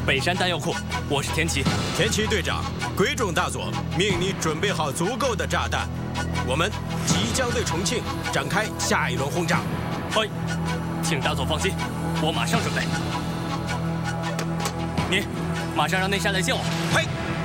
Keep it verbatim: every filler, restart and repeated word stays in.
北山弹药库，我是田奇。 田奇队长，鬼冢大佐命你准备好足够的炸弹，我们即将对重庆展开下一轮轰炸。 嘿，请大佐放心，我马上准备。你马上让内山来接我。 嘿。